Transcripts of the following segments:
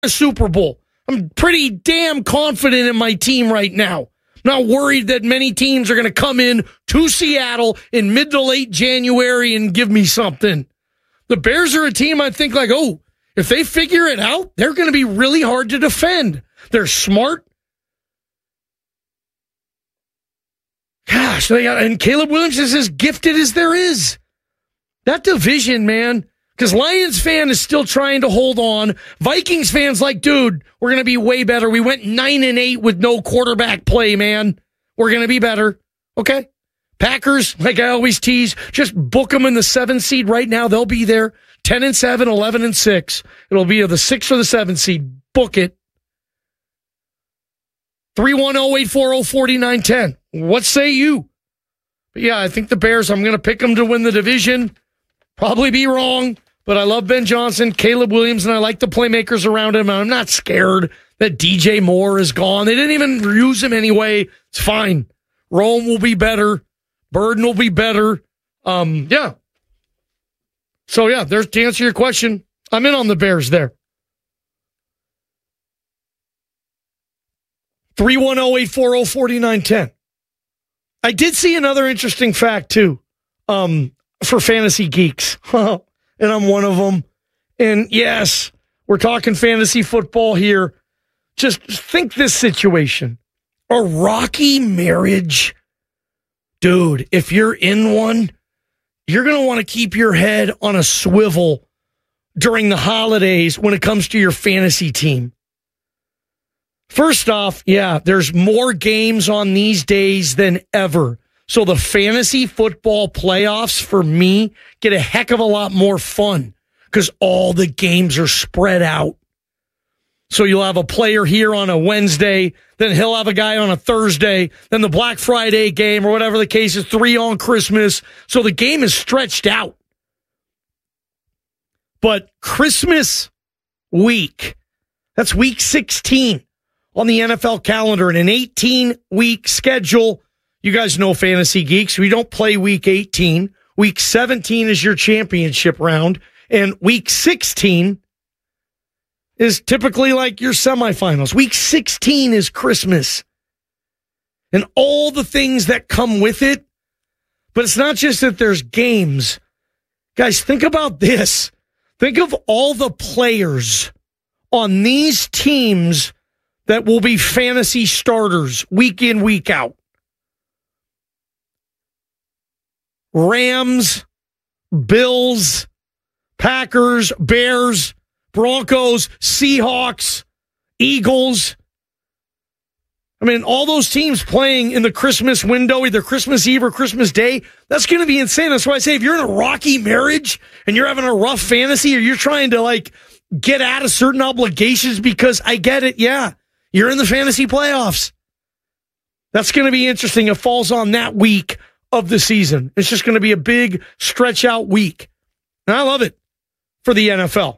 a Super Bowl. I'm pretty damn confident in my team right now. Not worried that many teams are going to come in to Seattle in mid to late January and give me something. The Bears are a team I think like, oh, if they figure it out, they're going to be really hard to defend. They're smart. Gosh, and Caleb Williams is as gifted as there is. That division, man, because Lions fan is still trying to hold on. Vikings fans like, dude, we're going to be way better. We went 9-8 with no quarterback play, man. We're going to be better. Okay. Packers, like I always tease, just book them in the 7th seed right now. They'll be there. 10-7, 11-6. It'll be the 6th or the 7th seed. Book it. 310-840-4910. What say you? But yeah, I think the Bears, I'm going to pick them to win the division. Probably be wrong, but I love Ben Johnson, Caleb Williams, and I like the playmakers around him. I'm not scared that DJ Moore is gone. They didn't even use him anyway. It's fine. Rome will be better. Burden will be better. Yeah. So, yeah, there's to answer your question. I'm in on the Bears there. 310-840-4910. I did see another interesting fact, too, for fantasy geeks. And I'm one of them. And, yes, we're talking fantasy football here. Just think this situation. A rocky marriage. Dude, if you're in one, you're going to want to keep your head on a swivel during the holidays when it comes to your fantasy team. First off, yeah, there's more games on these days than ever. So the fantasy football playoffs, for me, get a heck of a lot more fun because all the games are spread out. So you'll have a player here on a Wednesday, then he'll have a guy on a Thursday, then the Black Friday game or whatever the case is, 3 on Christmas. So the game is stretched out. But Christmas week, that's week 16 on the NFL calendar and an 18-week schedule. You guys know fantasy geeks. We don't play week 18. Week 17 is your championship round. And week 16 is typically like your semifinals. Week 16 is Christmas. And all the things that come with it. But it's not just that there's games. Guys, think about this. Think of all the players on these teams that will be fantasy starters week in, week out. Rams, Bills, Packers, Bears, Broncos, Seahawks, Eagles. I mean, all those teams playing in the Christmas window, either Christmas Eve or Christmas Day, that's going to be insane. That's why I say if you're in a rocky marriage and you're having a rough fantasy or you're trying to like get out of certain obligations, because I get it, yeah, you're in the fantasy playoffs. That's going to be interesting. It falls on that week of the season. It's just going to be a big stretch out week. And I love it for the NFL.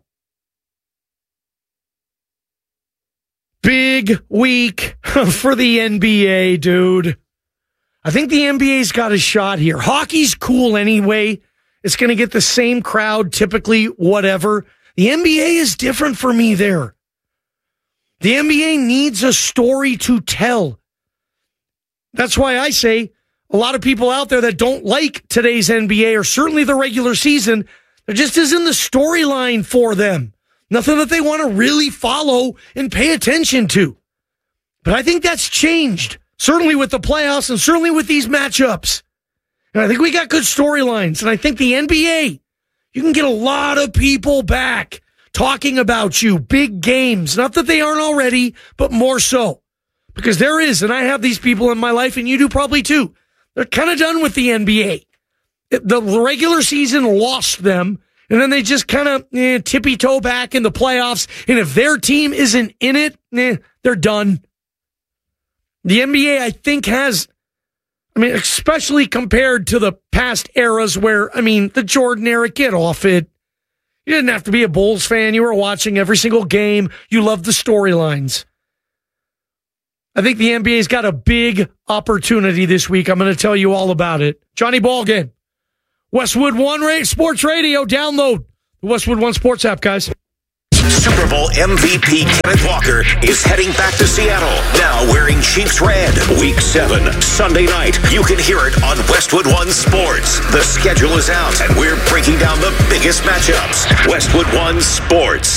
Big week for the NBA, dude. I think the NBA's got a shot here. Hockey's cool anyway. It's going to get the same crowd, typically, whatever. The NBA is different for me there. The NBA needs a story to tell. That's why I say a lot of people out there that don't like today's NBA or certainly the regular season, there just isn't the storyline for them. Nothing that they want to really follow and pay attention to. But I think that's changed, certainly with the playoffs and certainly with these matchups. And I think we got good storylines. And I think the NBA, you can get a lot of people back talking about you, big games. Not that they aren't already, but more so. Because there is, and I have these people in my life, and you do probably too. They're kind of done with the NBA. The regular season lost them, and then they just kind of tippy-toe back in the playoffs. And if their team isn't in it, they're done. The NBA, I think, has, especially compared to the past eras where, the Jordan era, get off it. You didn't have to be a Bulls fan. You were watching every single game. You loved the storylines. I think the NBA's got a big opportunity this week. I'm going to tell you all about it. Johnny Ballgame. Westwood One Sports Radio. Download the Westwood One Sports app, guys. Super Bowl MVP Kenneth Walker is heading back to Seattle, now wearing Chiefs red. Week 7, Sunday night. You can hear it on Westwood One Sports. The schedule is out, and we're breaking down the biggest matchups. Westwood One Sports.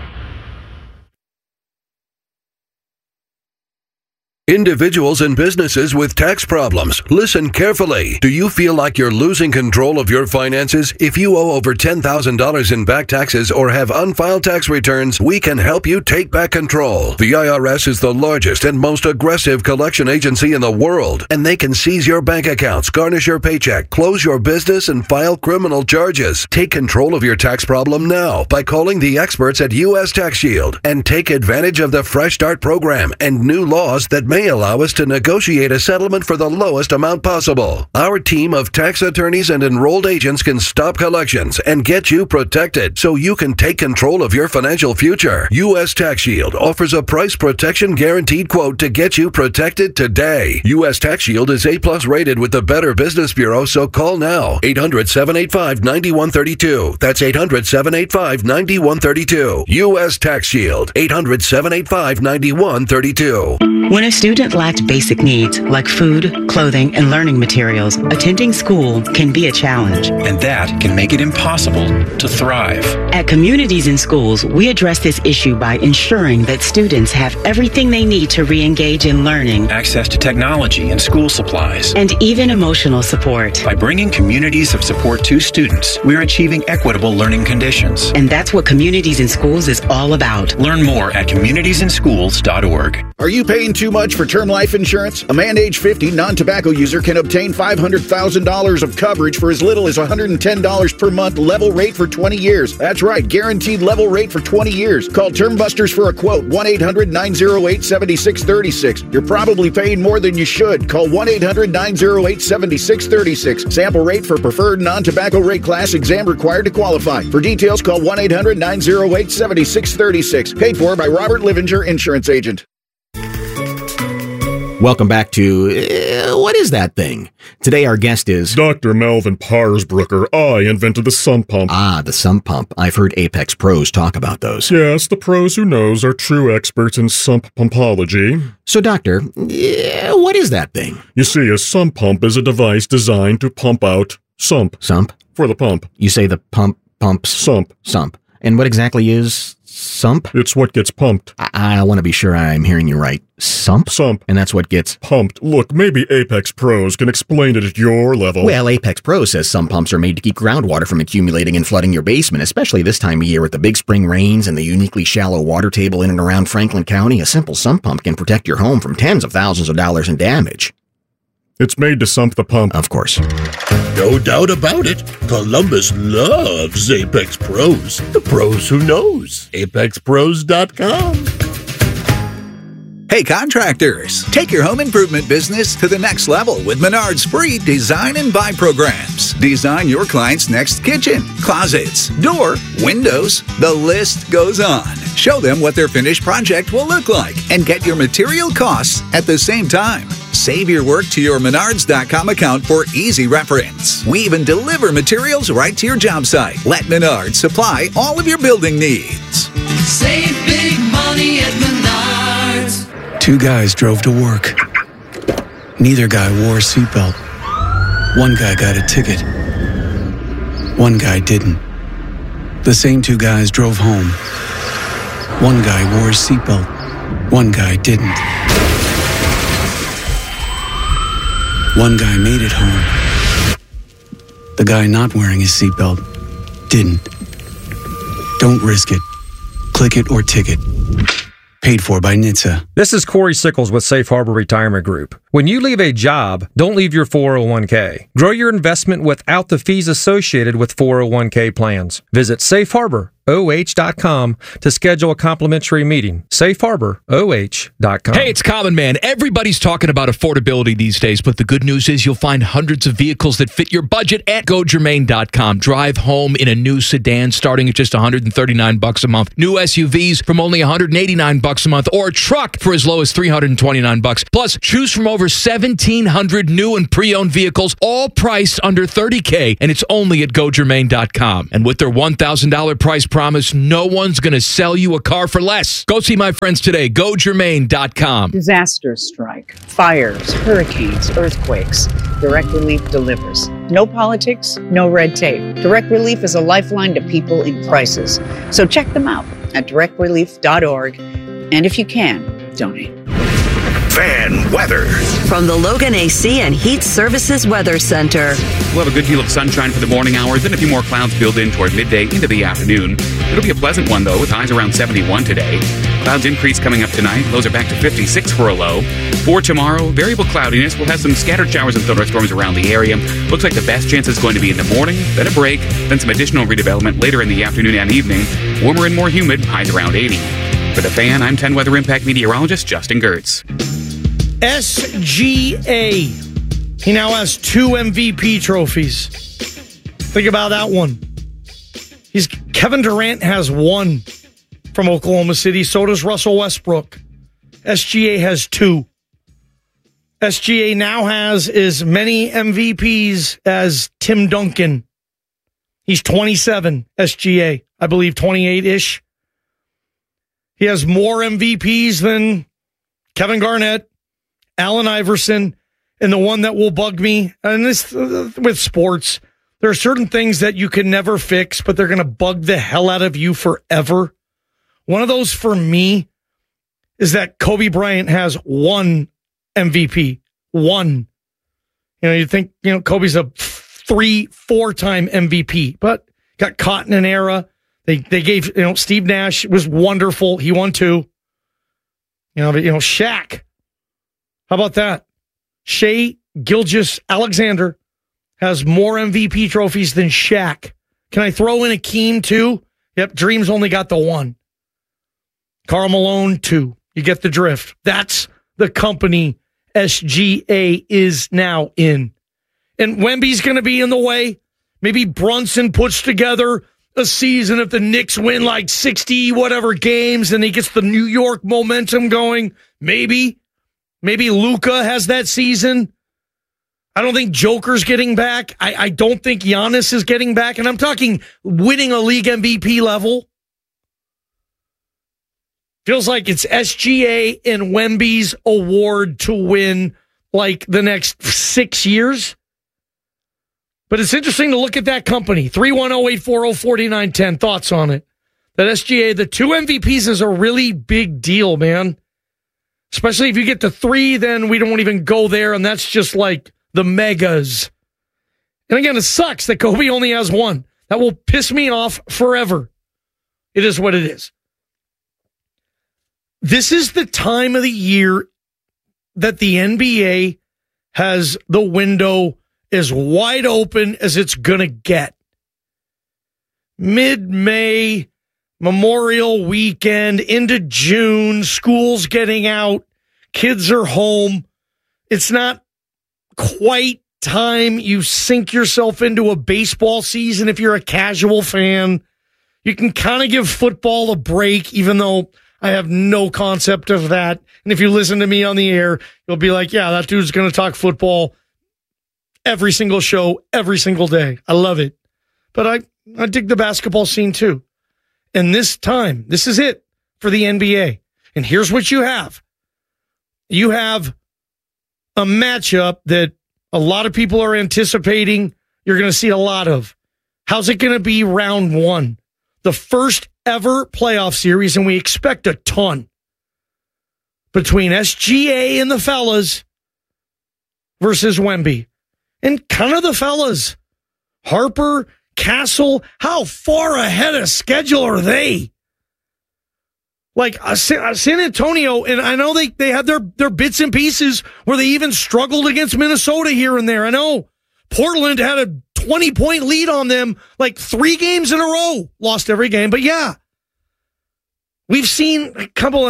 Individuals and businesses with tax problems, listen carefully. Do you feel like you're losing control of your finances? If you owe over $10,000 in back taxes or have unfiled tax returns, we can help you take back control. The IRS is the largest and most aggressive collection agency in the world, and they can seize your bank accounts, garnish your paycheck, close your business, and file criminal charges. Take control of your tax problem now by calling the experts at U.S. Tax Shield and take advantage of the Fresh Start program and new laws that may allow us to negotiate a settlement for the lowest amount possible. Our team of tax attorneys and enrolled agents can stop collections and get you protected so you can take control of your financial future. U.S. Tax Shield offers a price protection guaranteed quote to get you protected today. U.S. Tax Shield is A+ rated with the Better Business Bureau, so call now. 800-785-9132. That's 800-785-9132. U.S. Tax Shield. 800-785-9132. When a student lacks basic needs like food, clothing, and learning materials, attending school can be a challenge. And that can make it impossible to thrive. At Communities in Schools, we address this issue by ensuring that students have everything they need to re-engage in learning, Access to technology and school supplies. and even emotional support. By bringing communities of support to students, we're achieving equitable learning conditions. And that's what Communities in Schools is all about. Learn more at communitiesinschools.org. Are you paying too much for term life insurance? A man age 50 non-tobacco user can obtain $500,000 of coverage for as little as $110 per month, level rate for 20 years. That's right, guaranteed level rate for 20 years. Call Term Busters for a quote, 1-800-908-7636. You're probably paying more than you should. Call 1-800-908-7636. Sample rate for preferred non-tobacco rate class, exam required to qualify. For details, call 1-800-908-7636. Paid for by Robert Livinger, Insurance Agent. Welcome back to What Is That Thing? Today our guest is Dr. Melvin Parsbrucker. I invented the sump pump. the sump pump. I've heard Apex pros talk about those. Yes, the pros who knows are true experts in sump pumpology. So, doctor, what is that thing? You see, a sump pump is a device designed to pump out sump Sump? for the pump. You say the pumps? Sump. Sump. And what exactly is sump? It's what gets pumped. I want to be sure I'm hearing you right. Sump? Sump. And that's what gets... Pumped. Look, maybe Apex Pros can explain it at your level. Well, Apex Pro says some pumps are made to keep groundwater from accumulating and flooding your basement, especially this time of year with the big spring rains and the uniquely shallow water table in and around Franklin County. A simple sump pump can protect your home from tens of thousands of dollars in damage. It's made to sump the pump. Of course. No doubt about it. Columbus loves Apex Pros. The pros who knows. ApexPros.com. Hey contractors, take your home improvement business to the next level with Menard's free design and buy programs. Design your client's next kitchen, closets, door, windows, the list goes on. Show them what their finished project will look like and get your material costs at the same time. Save your work to your Menards.com account for easy reference. We even deliver materials right to your job site. Let Menards supply all of your building needs. Save big money at Menards. Two guys drove to work. Neither guy wore a seatbelt. One guy got a ticket. One guy didn't. The same two guys drove home. One guy wore a seatbelt. One guy didn't. One guy made it home. The guy not wearing his seatbelt didn't. Don't risk it. Click it or ticket. Paid for by NHTSA. This is Corey Sickles with Safe Harbor Retirement Group. When you leave a job, don't leave your 401k. Grow your investment without the fees associated with 401k plans. Visit safeharboroh.com to schedule a complimentary meeting. safeharboroh.com. Hey, it's Common Man. Everybody's talking about affordability these days, but the good news is you'll find hundreds of vehicles that fit your budget at GoGermain.com. Drive home in a new sedan starting at just $139 a month. New SUVs from only $189 a month, or a truck for as low as $329. Plus, choose from over 1,700 new and pre-owned vehicles, all priced under $30K, and it's only at GoGermain.com. And with their $1,000 price promise no one's going to sell you a car for less. Go see my friends today. GoGermain.com. Disasters strike, fires, hurricanes, earthquakes. Direct Relief delivers. No politics, no red tape. Direct Relief is a lifeline to people in crisis. So check them out at directrelief.org. And if you can, donate. Fan weather. From the Logan AC and Heat Services Weather Center. We'll have a good deal of sunshine for the morning hours, then a few more clouds build in toward midday into the afternoon. It'll be a pleasant one, though, with highs around 71 today. Clouds increase coming up tonight. Lows are back to 56 for a low. For tomorrow, variable cloudiness. We'll have some scattered showers and thunderstorms around the area. Looks like the best chance is going to be in the morning, then a break, then some additional redevelopment later in the afternoon and evening. Warmer and more humid, highs around 80. For the Fan, I'm 10 Weather Impact meteorologist Justin Gertz. SGA. He now has 2 MVP trophies. Think about that one. Kevin Durant has 1 from Oklahoma City. So does Russell Westbrook. SGA has 2. SGA now has as many MVPs as Tim Duncan. He's 27, SGA. I believe 28-ish. He has more MVPs than Kevin Garnett, Allen Iverson, and the one that will bug me, and this with sports, there are certain things that you can never fix, but they're going to bug the hell out of you forever. One of those for me is that Kobe Bryant has 1 MVP. 1. You think, Kobe's a 3-4-time MVP, but got caught in an era. They gave, Steve Nash was wonderful. He won 2. Shaq. How about that? Shai Gilgeous-Alexander has more MVP trophies than Shaq. Can I throw in Akeem too? Yep, Dream's only got the 1. Karl Malone 2. You get the drift. That's the company SGA is now in. And Wemby's going to be in the way. Maybe Brunson puts together a season if the Knicks win like 60 whatever games and he gets the New York momentum going. Maybe Luka has that season. I don't think Joker's getting back. I don't think Giannis is getting back. And I'm talking winning a league MVP level. Feels like it's SGA and Wemby's award to win like the next 6 years. But it's interesting to look at that company. 310-840-4910. Thoughts on it? That SGA, the 2 MVPs is a really big deal, man. Especially if you get to 3, then we don't even go there, and that's just like the megas. And again, it sucks that Kobe only has 1. That will piss me off forever. It is what it is. This is the time of the year that the NBA has the window as wide open as it's going to get. Mid-May, Memorial Weekend, into June, school's getting out, kids are home. It's not quite time you sink yourself into a baseball season if you're a casual fan. You can kind of give football a break, even though I have no concept of that. And if you listen to me on the air, you'll be like, yeah, that dude's going to talk football every single show, every single day. I love it. But I dig the basketball scene too. And this time, this is it for the NBA. And here's what you have. You have a matchup that a lot of people are anticipating you're going to see a lot of. How's it going to be round 1? The first ever playoff series, and we expect a ton between SGA and the fellas versus Wemby. And kind of the fellas, Harper, Castle, how far ahead of schedule are they? Like San Antonio, and I know they had their bits and pieces where they even struggled against Minnesota here and there. I know Portland had a 20-point lead on them like 3 games in a row, lost every game. But yeah, we've seen a couple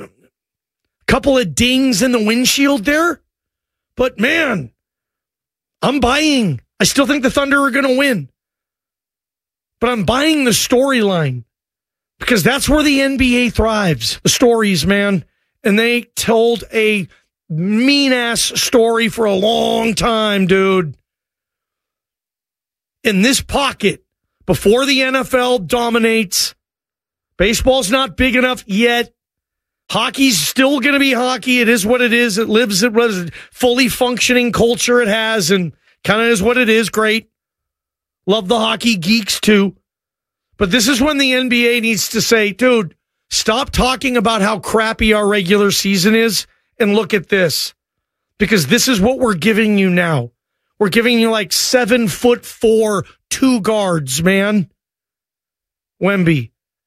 of dings in the windshield there. But man, I'm buying. I still think the Thunder are going to win. But I'm buying the storyline because that's where the NBA thrives. The stories, man. And they told a mean-ass story for a long time, dude. In this pocket, before the NFL dominates. Baseball's not big enough yet. Hockey's still going to be hockey. It is what it is. It lives at what fully functioning culture it has, and kind of is what it is. Great. Love the hockey geeks too. But this is when the NBA needs to say, dude, stop talking about how crappy our regular season is and look at this. Because this is what we're giving you now. We're giving you like 7'4", 2 guards, man. Wemby.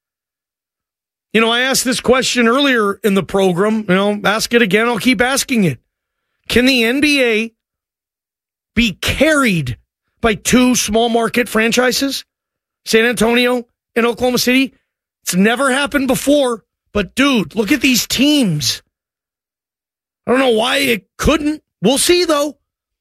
You know, I asked this question earlier in the program. You know, ask it again. I'll keep asking it. Can the NBA be carried by 2 small market franchises? San Antonio and Oklahoma City? It's never happened before. But, dude, look at these teams. I don't know why it couldn't. We'll see, though.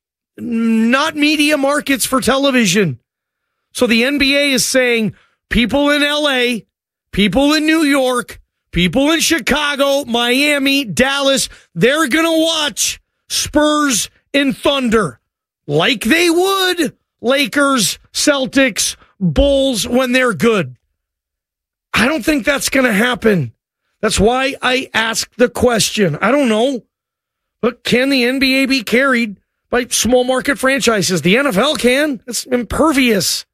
Not media markets for television. So the NBA is saying people in LA, people in New York, people in Chicago, Miami, Dallas, they're going to watch Spurs and Thunder like they would Lakers, Celtics, Bulls when they're good. I don't think that's going to happen. That's why I asked the question. I don't know. But can the NBA be carried by small market franchises? The NFL can. It's impervious.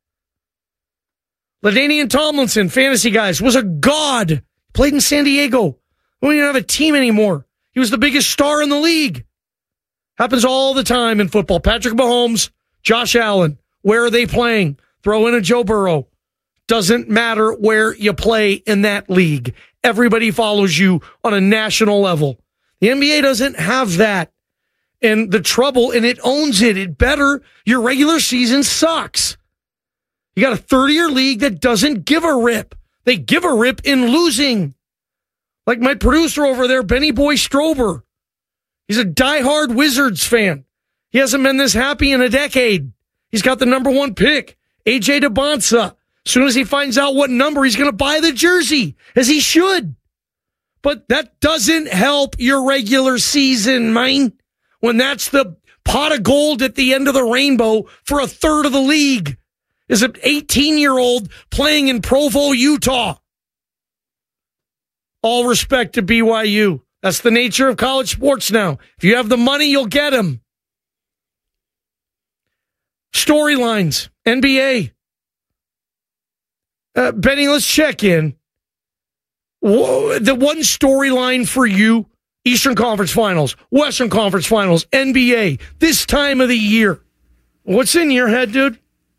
LaDainian Tomlinson, fantasy guys, was a god. Played in San Diego. We don't even have a team anymore. He was the biggest star in the league. Happens all the time in football. Patrick Mahomes, Josh Allen. Where are they playing? Throw in a Joe Burrow. Doesn't matter where you play in that league. Everybody follows you on a national level. The NBA doesn't have that. And the trouble, and it owns it. It better. Your regular season sucks. You got a 30-year league that doesn't give a rip. They give a rip in losing. Like my producer over there, Benny Boy Strober. He's a diehard Wizards fan. He hasn't been this happy in a decade. He's got the number 1 pick, AJ DeBonsa. As soon as he finds out what number, he's going to buy the jersey, as he should. But that doesn't help your regular season, man. When that's the pot of gold at the end of the rainbow for a third of the league is an 18-year-old playing in Provo, Utah. All respect to BYU. That's the nature of college sports now. If you have the money, you'll get them. Storylines, NBA. Benny, let's check in. The one storyline for you, Eastern Conference Finals, Western Conference Finals, NBA, this time of the year. What's in your head, dude?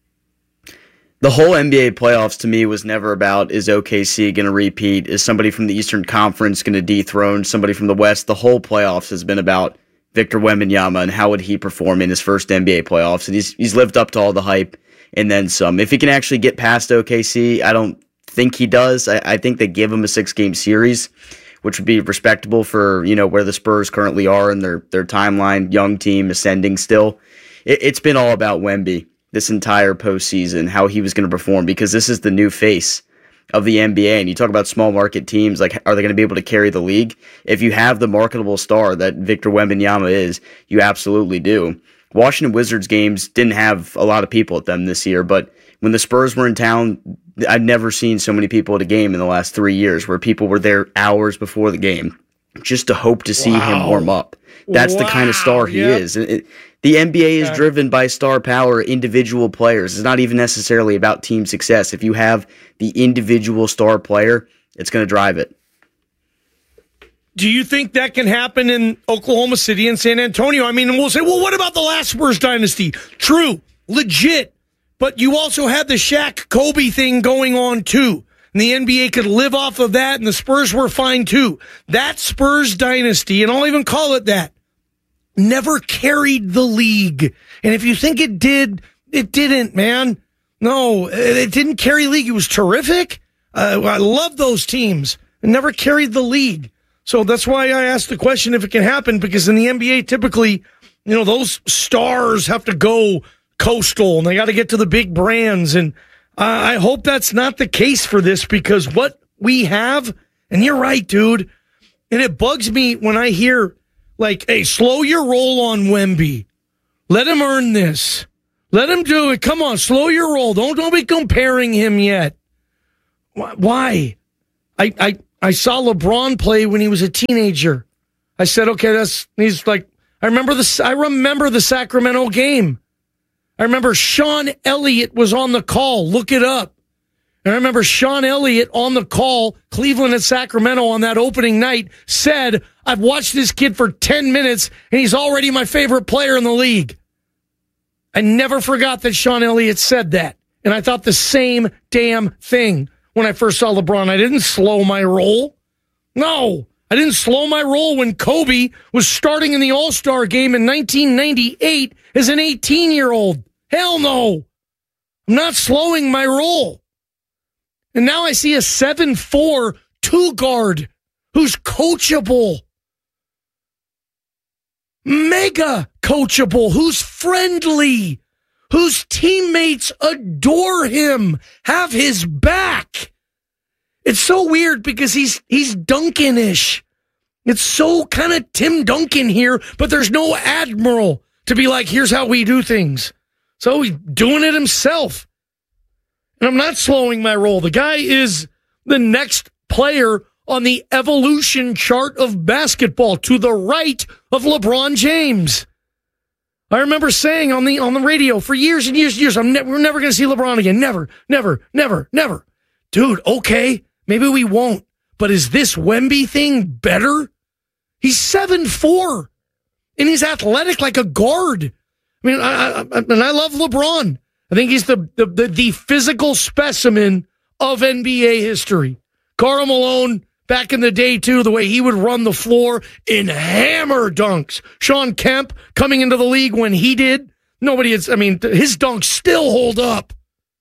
The whole NBA playoffs to me was never about, is OKC going to repeat? Is somebody from the Eastern Conference going to dethrone somebody from the West? The whole playoffs has been about Victor Wembanyama and how would he perform in his first NBA playoffs. And he's lived up to all the hype and then some. If he can actually get past OKC, I don't think he does. I think they give him a 6-game series, which would be respectable for, you know, where the Spurs currently are in their timeline, young team ascending still. It's been all about Wemby this entire postseason, how he was going to perform, because this is the new face of the NBA. And you talk about small market teams, like, are they going to be able to carry the league? If you have the marketable star that Victor Wembanyama is, you absolutely do. Washington Wizards games didn't have a lot of people at them this year, but when the Spurs were in town, I've never seen so many people at a game in the last 3 years, where people were there hours before the game just to hope to see him warm up. That's the kind of star he is. The NBA is driven by star power, individual players. It's not even necessarily about team success. If you have the individual star player, it's going to drive it. Do you think that can happen in Oklahoma City and San Antonio? I mean, we'll say, well, what about the last Spurs dynasty? True, legit. But you also had the Shaq Kobe thing going on too. And the NBA could live off of that, and the Spurs were fine too. That Spurs dynasty, and I'll even call it that, never carried the league. And if you think it did, it didn't, man. No, it didn't carry the league. It was terrific. I love those teams. It never carried the league. So that's why I asked the question if it can happen, because in the NBA, typically, you know, those stars have to go coastal and they got to get to the big brands. And I hope that's not the case for this, because what we have, and you're right, dude, and it bugs me when I hear, like, hey, slow your roll on Wemby. Let him earn this. Let him do it. Come on, slow your roll. Don't be comparing him yet. Why? I saw LeBron play when he was a teenager. I said, okay, he's like, I remember the Sacramento game. I remember Sean Elliott was on the call. Look it up. And I remember Sean Elliott on the call, Cleveland at Sacramento on that opening night, said, I've watched this kid for 10 minutes, and he's already my favorite player in the league. I never forgot that Sean Elliott said that. And I thought the same damn thing when I first saw LeBron. I didn't slow my roll. No, I didn't slow my roll when Kobe was starting in the All-Star game in 1998 as an 18-year-old. Hell no. I'm not slowing my roll. And now I see a 7'4" two-guard who's coachable. Mega coachable, who's friendly, whose teammates adore him, have his back. It's so weird because he's Duncan-ish. It's so kind of Tim Duncan here, but there's no admiral to be like, here's how we do things. So he's doing it himself. And I'm not slowing my roll. The guy is the next player on the evolution chart of basketball to the right of LeBron James. I remember saying on the radio for years and years and years, we're never going to see LeBron again. Never, never, never, never. Dude, okay, maybe we won't. But is this Wemby thing better? He's 7'4", and he's athletic like a guard. I mean, I love LeBron. I think he's the physical specimen of NBA history. Karl Malone, back in the day, too, the way he would run the floor in hammer dunks. Sean Kemp, coming into the league when he did, his dunks still hold up.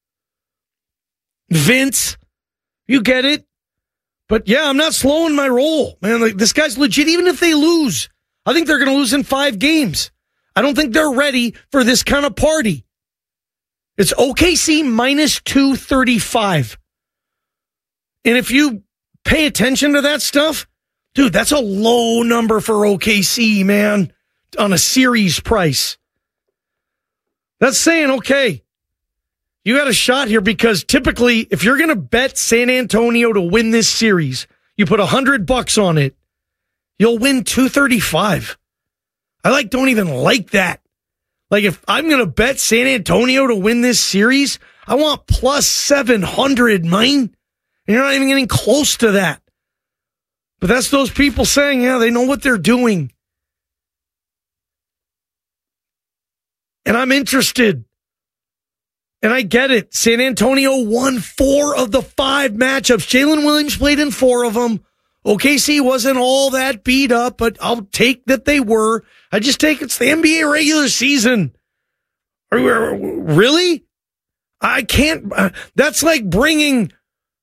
Vince, you get it? But yeah, I'm not slowing my roll, man. Like, this guy's legit, even if they lose. I think they're going to lose in 5 games. I don't think they're ready for this kind of party. It's OKC minus 235. And if you pay attention to that stuff, dude, that's a low number for OKC, man, on a series price. That's saying, okay, you got a shot here because typically if you're going to bet San Antonio to win this series, you put $100 on it, you'll win 235. I don't even like that. Like, if I'm going to bet San Antonio to win this series, I want plus 700, man. And you're not even getting close to that. But that's those people saying, yeah, they know what they're doing. And I'm interested. And I get it. San Antonio won 4 of the 5 matchups. Jalen Williams played in 4 of them. OKC wasn't all that beat up, but I'll take that they were. I just take it's the NBA regular season. Really? I can't. That's like bringing,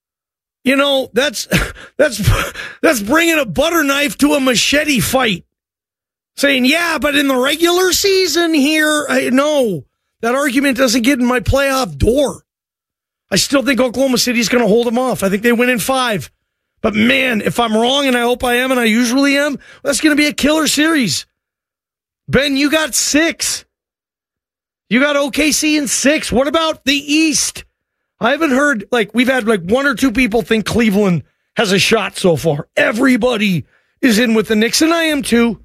that's bringing a butter knife to a machete fight. Saying, yeah, but in the regular season here, no, that argument doesn't get in my playoff door. I still think Oklahoma City's going to hold them off. I think they win in 5. But man, if I'm wrong, and I hope I am, and I usually am, that's going to be a killer series. Ben, you got 6. You got OKC in 6. What about the East? I haven't heard, we've had 1 or 2 people think Cleveland has a shot so far. Everybody is in with the Knicks, and I am too.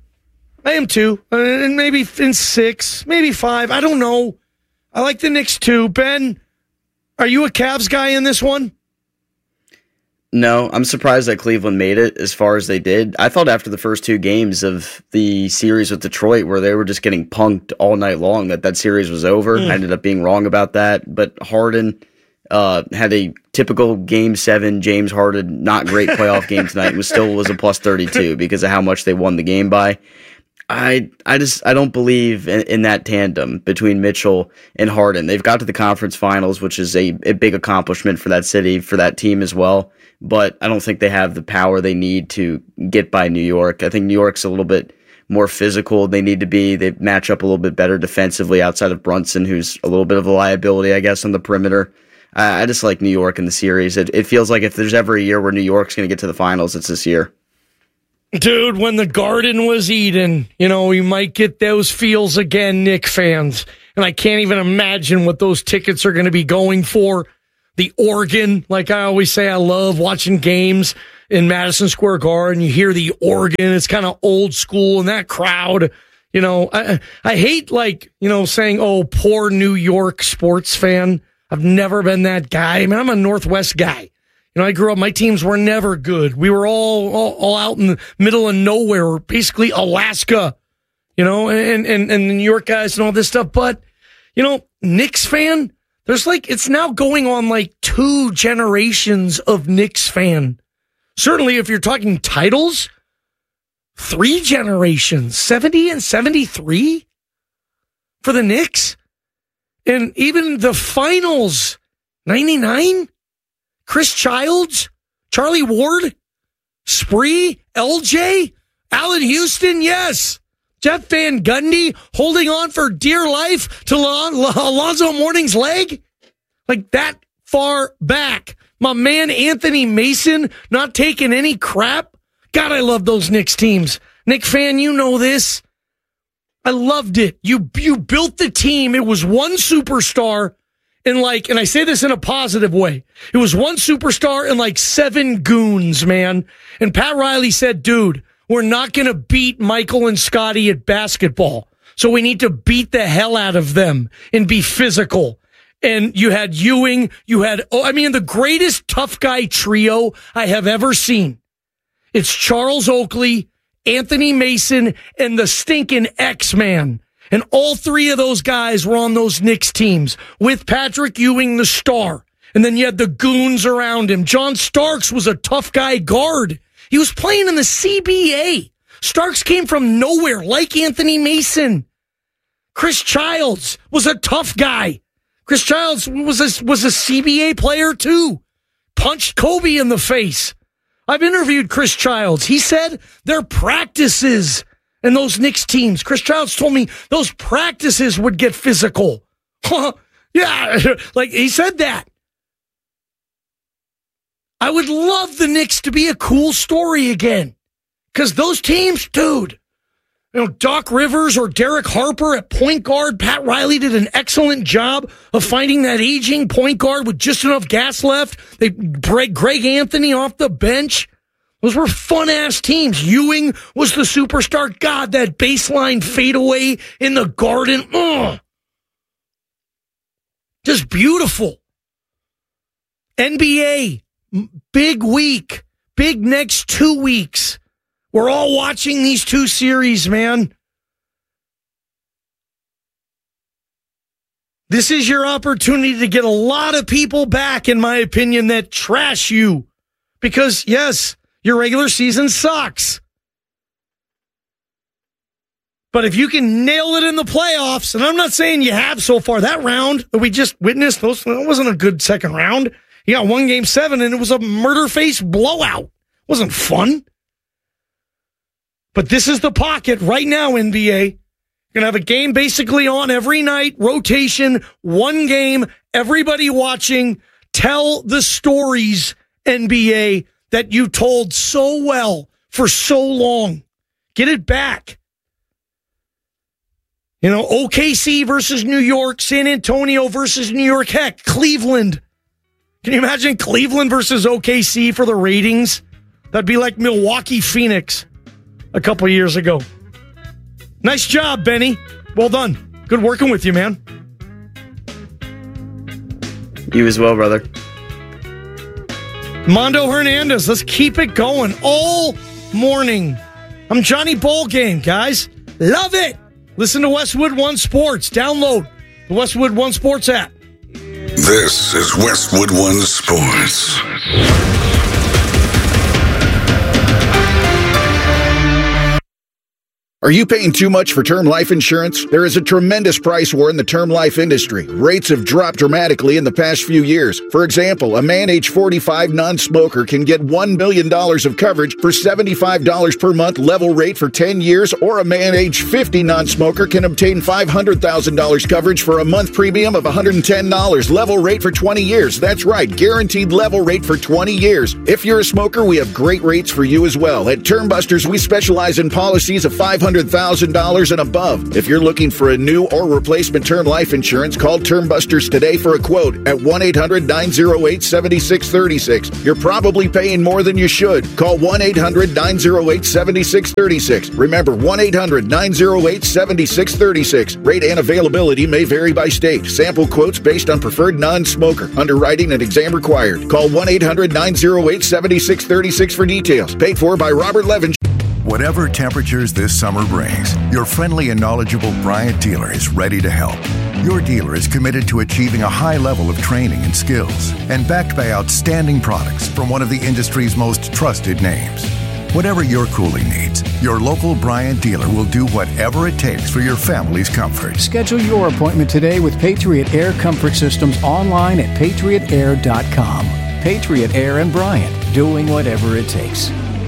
And maybe in 6, maybe 5. I don't know. I like the Knicks too. Ben, are you a Cavs guy in this one? No, I'm surprised that Cleveland made it as far as they did. I thought after the first 2 games of the series with Detroit, where they were just getting punked all night long, that series was over. I ended up being wrong about that. But Harden had a typical Game 7 James Harden, not great playoff game tonight. Was a plus 32 because of how much they won the game by. I don't believe in that tandem between Mitchell and Harden. They've got to the conference finals, which is a big accomplishment for that city, for that team as well. But I don't think they have the power they need to get by New York. I think New York's a little bit more physical than they need to be. They match up a little bit better defensively outside of Brunson, who's a little bit of a liability, I guess, on the perimeter. I just like New York in the series. It feels like if there's ever a year where New York's going to get to the finals, it's this year. Dude, when the Garden was Eden, you might get those feels again, Knick fans. and I can't even imagine what those tickets are going to be going for. The organ, like I always say, I love watching games in Madison Square Garden. You hear the organ. It's kind of old school, and that crowd, I hate saying, oh, poor New York sports fan. I've never been that guy. I mean, I'm a Northwest guy. I grew up, my teams were never good. We were all out in the middle of nowhere, basically Alaska, and the New York guys and all this stuff. But, Knicks fan, there's it's now going on 2 generations of Knicks fan. Certainly if you're talking titles, 3 generations, 70 and 73 for the Knicks. And even the finals, 99, Chris Childs, Charlie Ward, Spree, LJ, Allen Houston, yes. Jeff Van Gundy holding on for dear life to Alonzo Mourning's leg. That far back. My man Anthony Mason not taking any crap. God, I love those Knicks teams. Knick fan, you know this. I loved it. You built the team. It was one superstar and I say this in a positive way. It was one superstar and 7 goons, man. And Pat Riley said, dude, we're not going to beat Michael and Scotty at basketball. So we need to beat the hell out of them and be physical. And you had Ewing, the greatest tough guy trio I have ever seen. It's Charles Oakley, Anthony Mason, and the stinking X-Man. And all 3 of those guys were on those Knicks teams with Patrick Ewing, the star. And then you had the goons around him. John Starks was a tough guy guard. He was playing in the CBA. Starks came from nowhere, like Anthony Mason. Chris Childs was a tough guy. Chris Childs was a CBA player too. Punched Kobe in the face. I've interviewed Chris Childs. He said their practices and those Knicks teams, Chris Childs told me those practices would get physical. Yeah, he said that. I would love the Knicks to be a cool story again. Because those teams, dude, Doc Rivers or Derek Harper at point guard, Pat Riley did an excellent job of finding that aging point guard with just enough gas left. They brought Greg Anthony off the bench. Those were fun-ass teams. Ewing was the superstar. God, that baseline fadeaway in the Garden. Just beautiful. NBA, big week. Big next 2 weeks. We're all watching these 2 series, man. This is your opportunity to get a lot of people back, in my opinion, that trash you. Because, yes, your regular season sucks. But if you can nail it in the playoffs, and I'm not saying you have so far, that round that we just witnessed, that wasn't a good second round. You got 1 Game 7, and it was a murder-face blowout. It wasn't fun. But this is the pocket right now, NBA. You're going to have a game basically on every night, rotation, 1 game, everybody watching. Tell the stories, NBA, that you told so well for so long. Get it back. OKC versus New York, San Antonio versus New York, heck, Cleveland. Can you imagine Cleveland versus OKC for the ratings? That'd be like Milwaukee, Phoenix a couple of years ago. Nice job, Benny. Well done. Good working with you, man. You as well, brother. Mondo Hernandez, let's keep it going all morning. I'm Johnny Ballgame, guys. Love it. Listen to Westwood One Sports. Download the Westwood One Sports app. This is Westwood One Sports. Are you paying too much for term life insurance? There is a tremendous price war in the term life industry. Rates have dropped dramatically in the past few years. For example, a man age 45 non-smoker can get $1 million of coverage for $75 per month level rate for 10 years, or a man age 50 non-smoker can obtain $500,000 coverage for a month premium of $110 level rate for 20 years. That's right, guaranteed level rate for 20 years. If you're a smoker, we have great rates for you as well. At Term Busters, we specialize in policies of $500 $500,000 and above. If you're looking for a new or replacement term life insurance, call Term Busters today for a quote at 1-800-908-7636. You're probably paying more than you should. Call 1-800-908-7636. Remember, 1-800-908-7636. Rate and availability may vary by state. Sample quotes based on preferred non-smoker. Underwriting and exam required. Call 1-800-908-7636 for details. Paid for by Robert Levin. Whatever temperatures this summer brings, your friendly and knowledgeable Bryant dealer is ready to help. Your dealer is committed to achieving a high level of training and skills and backed by outstanding products from one of the industry's most trusted names. Whatever your cooling needs, your local Bryant dealer will do whatever it takes for your family's comfort. Schedule your appointment today with Patriot Air Comfort Systems online at patriotair.com. Patriot Air and Bryant, doing whatever it takes.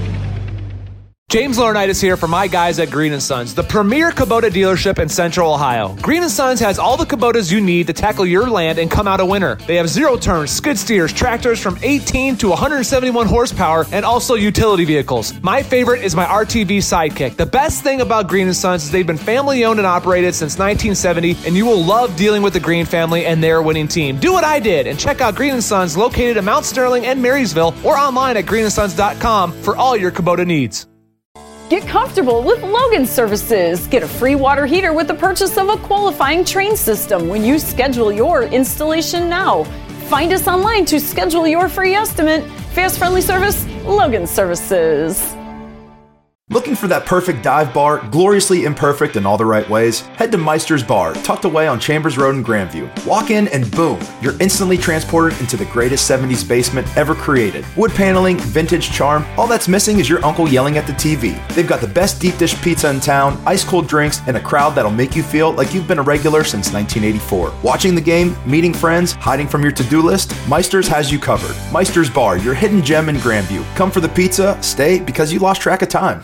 James Laurinaitis here for my guys at Green & Sons, the premier Kubota dealership in Central Ohio. Green & Sons has all the Kubotas you need to tackle your land and come out a winner. They have zero-turn skid steers, tractors from 18 to 171 horsepower, and also utility vehicles. My favorite is my RTV Sidekick. The best thing about Green & Sons is they've been family-owned and operated since 1970, and you will love dealing with the Green family and their winning team. Do what I did and check out Green & Sons located in Mount Sterling and Marysville or online at greenandsons.com for all your Kubota needs. Get comfortable with Logan Services. Get a free water heater with the purchase of a qualifying Train system when you schedule your installation now. Find us online to schedule your free estimate. Fast, friendly service, Logan Services. Looking for that perfect dive bar, gloriously imperfect in all the right ways? Head to Meister's Bar, tucked away on Chambers Road in Grandview. Walk in and boom, you're instantly transported into the greatest 70s basement ever created. Wood paneling, vintage charm, all that's missing is your uncle yelling at the TV. They've got the best deep dish pizza in town, ice cold drinks, and a crowd that'll make you feel like you've been a regular since 1984. Watching the game, meeting friends, hiding from your to-do list, Meister's has you covered. Meister's Bar, your hidden gem in Grandview. Come for the pizza, stay because you lost track of time.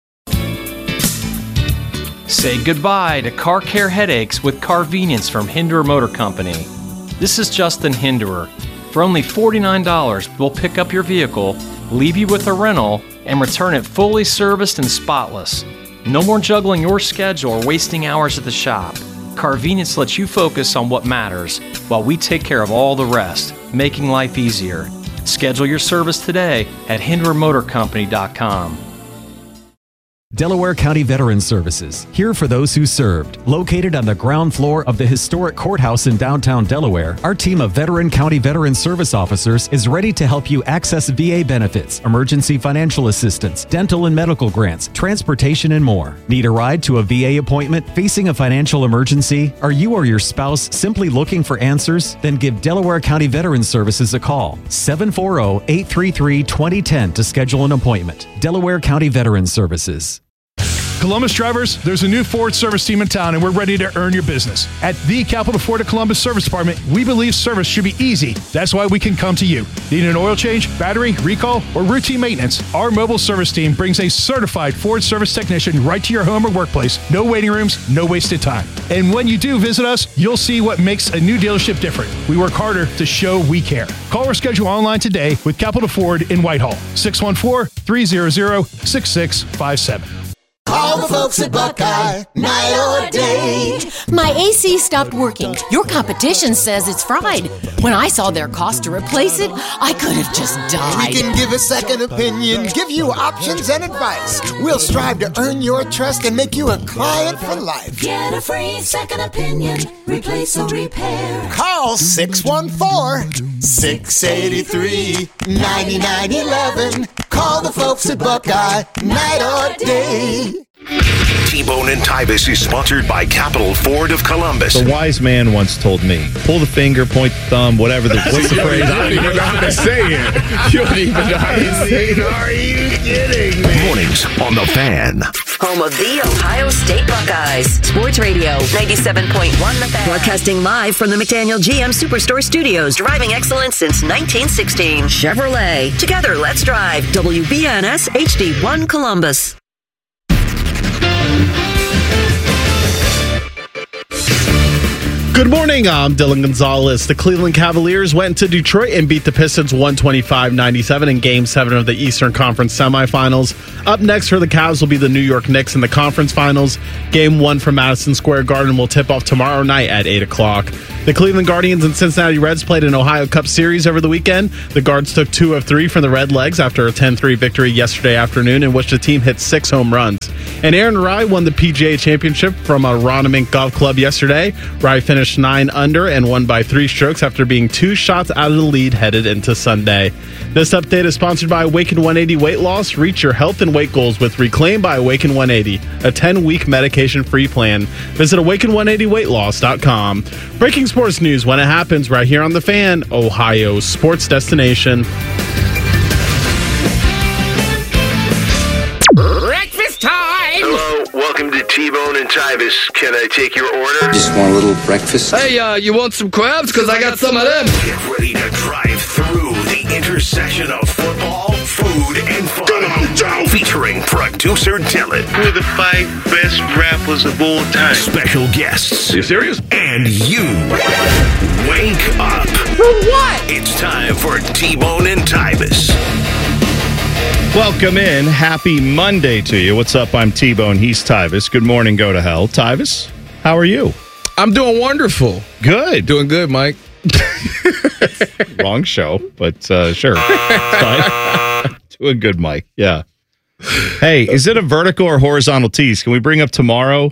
Say goodbye to car care headaches with Carvenience from Hinderer Motor Company. This is Justin Hinderer. For only $49, we'll pick up your vehicle, leave you with a rental, and return it fully serviced and spotless. No more juggling your schedule or wasting hours at the shop. Carvenience lets you focus on what matters, while we take care of all the rest, making life easier. Schedule your service today at HindererMotorCompany.com. Delaware County Veterans Services, here for those who served. Located on the ground floor of the historic courthouse in downtown Delaware, our team of veteran county veteran service officers is ready to help you access VA benefits, emergency financial assistance, dental and medical grants, transportation, and more. Need a ride to a VA appointment? Facing a financial emergency? Are you or your spouse simply looking for answers? Then give Delaware County Veterans Services a call. 740-833-2010 to schedule an appointment. Delaware County Veterans Services. Columbus drivers, there's a new Ford service team in town, and we're ready to earn your business. At the Capital Ford of Columbus Service Department, we believe service should be easy. That's why we can come to you. Need an oil change, battery, recall, or routine maintenance? Our mobile service team brings a certified Ford service technician right to your home or workplace. No waiting rooms, no wasted time. And when you do visit us, you'll see what makes a new dealership different. We work harder to show we care. Call or schedule online today with Capital Ford in Whitehall. 614-300-6657. Call the folks at Buckeye, night or day. My AC stopped working. Your competition says it's fried. When I saw their cost to replace it, I could have just died. We can give a second opinion, give you options and advice. We'll strive to earn your trust and make you a client for life. Get a free second opinion, replace or repair. Call 614-683-9911. Call the folks at Buckeye, night or day. T-Bone and Tybus is sponsored by Capital Ford of Columbus. A wise man once told me, pull the finger, point the thumb, whatever what's the phrase? I don't even know how to say it. You don't even know how to say it. Are you kidding me? Mornings on The Fan. Home of the Ohio State Buckeyes. Sports Radio 97.1 The Fan. Broadcasting live from the McDaniel GM Superstore Studios. Driving excellence since 1916. Chevrolet. Together, let's drive. WBNS HD1 Columbus. Good morning, I'm Dylan Gonzalez. The Cleveland Cavaliers went to Detroit and beat the Pistons 125-97 in Game 7 of the Eastern Conference semifinals. Up next for the Cavs will be the New York Knicks in the conference finals. Game 1 from Madison Square Garden will tip off tomorrow night at 8 o'clock. The Cleveland Guardians and Cincinnati Reds played an Ohio Cup series over the weekend. The Guards took 2 of 3 from the Red Legs after a 10-3 victory yesterday afternoon in which the team hit 6 home runs. And Aaron Rai won the PGA Championship from a Ronamink Golf Club yesterday. Rai finished 9 under and won by 3 strokes after being 2 shots out of the lead headed into Sunday. This update is sponsored by Awaken 180 Weight Loss. Reach your health and weight goals with Reclaim by Awaken 180, a 10-week medication-free plan. Visit awaken180weightloss.com. Breaking sports news when it happens right here on The Fan, Ohio's sports destination. Breakfast time! Hello, welcome to T-Bone and Tybus. Can I take your order? Just want a little breakfast. Hey, you want some crabs? Because I got some of them. Get ready to drive through the intersection of football, food, and fun. Featuring producer Dylan. We're the 5 best rappers of all time. Special guests. Are you serious? And you. Wake up. For what? It's time for T-Bone and Tybus. Welcome in. Happy Monday to you. What's up? I'm T-Bone. He's Tybus. Good morning. Go to hell. Tybus, how are you? I'm doing wonderful. Good. Doing good, Mike. Wrong show, but sure. Fine. Doing good, Mike. Yeah. Hey, is it a vertical or horizontal tease? Can we bring up tomorrow?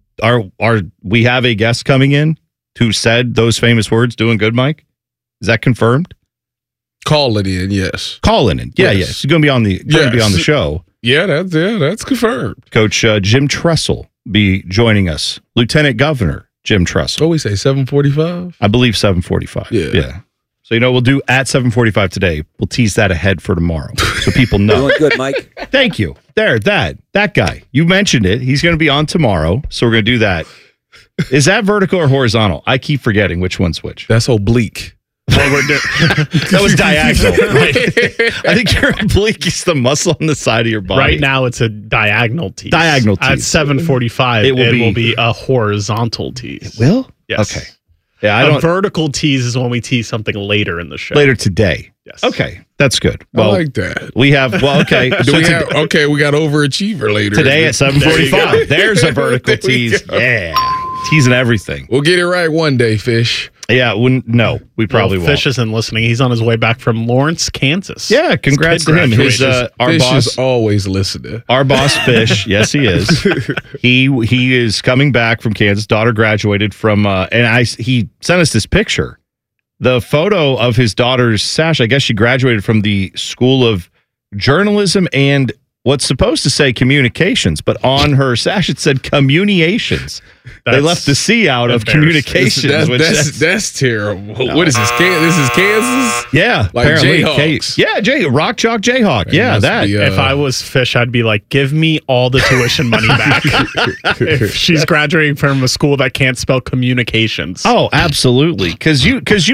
We have a guest coming in who said those famous words, doing good, Mike? Is that confirmed? Call it in, yes. Call it in. Yeah, yes. He's going to be on the show. Yeah, that's confirmed. Coach Jim Tressel be joining us. Lieutenant Governor Jim Tressel. What we say, 7:45? I believe 7:45. Yeah. So, we'll do at 7:45 today. We'll tease that ahead for tomorrow so people know. Doing good, Mike. Thank you. That guy. You mentioned it. He's going to be on tomorrow, so we're going to do that. Is that vertical or horizontal? I keep forgetting which one's which. That's oblique. That was diagonal. Right? I think your oblique is the muscle on the side of your body. Right now, it's a diagonal tease. Diagonal tease. At 7:45, it will be a horizontal tease. It will? Yes. Okay. Yeah, a vertical tease is when we tease something later in the show. Later today. Yes. Okay. That's good. Well, I like that. We have, okay. We got overachiever later. Today at 7:45. There's a vertical tease. Yeah. Teasing everything. We'll get it right one day, Fish. Yeah, we probably won't. Fish isn't listening. He's on his way back from Lawrence, Kansas. Yeah, congrats to him. Our Fish boss is always listening. Our boss, Fish, yes, he is. He is coming back from Kansas. Daughter graduated from, he sent us this picture. The photo of his daughter's sash. I guess she graduated from the School of Journalism and what's supposed to say communications, but on her sash it said communications. They left the C out of communications. That's terrible. No. What is this? This is Kansas? Yeah. Like Jayhawks. Rock Chalk Jayhawk. Yeah, that. If I was Fish, I'd be like, give me all the tuition money back. If she's graduating from a school that can't spell communications. Oh, absolutely. Because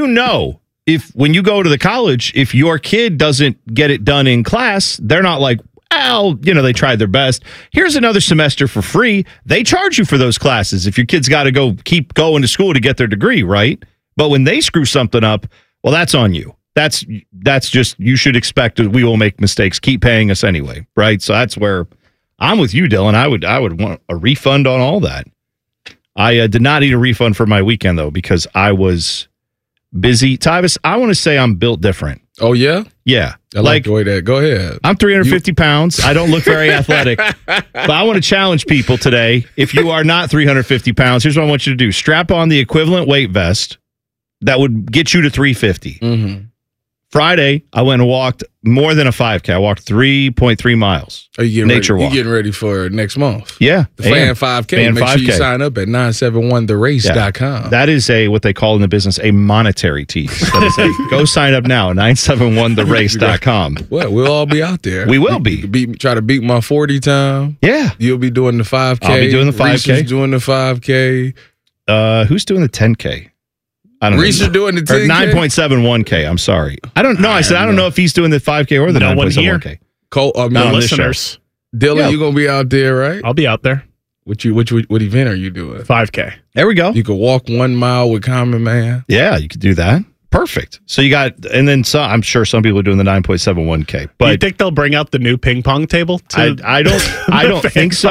if when you go to the college, if your kid doesn't get it done in class, they're not like, they tried their best. Here's another semester for free. They charge you for those classes if your kid's got to keep going to school to get their degree, right? But when they screw something up, well, that's on you. That's just, you should expect that we will make mistakes. Keep paying us anyway, right? So that's where I'm with you, Dylan. I would want a refund on all that. I did not need a refund for my weekend, though, because I was busy. Tybus, I want to say I'm built different. Oh, yeah? Yeah. I like the way that. Go ahead. I'm 350 pounds. I don't look very athletic. But I want to challenge people today. If you are not 350 pounds, here's what I want you to do. Strap on the equivalent weight vest that would get you to 350. Mm-hmm. Friday, I went and walked more than a 5K. I walked 3.3 miles. Are you nature walk. You getting ready for next month? Yeah. The Fan 5K. Make sure you sign up at 971therace.com. Yeah. That is what they call in the business a monetary tease. That is go sign up now, 971therace.com. Well, we'll all be out there. We will be. Try to beat my 40 time. Yeah. You'll be doing the 5K. I'll be doing the 5K. Reese is doing the 5K. Who's doing the 10K? I don't know. Reese is doing the 10K? 9.71K. I'm sorry. I don't know. I don't know if he's doing the 5K or the 9.71K. Cole, listeners. Dylan, you're going to be out there, right? I'll be out there. What event are you doing? 5K. There we go. You could walk 1 mile with Common Man. Yeah, you could do that. Perfect. So you got, and then I'm sure some people are doing the 9.71K. But you think they'll bring out the new ping pong table? I don't think so.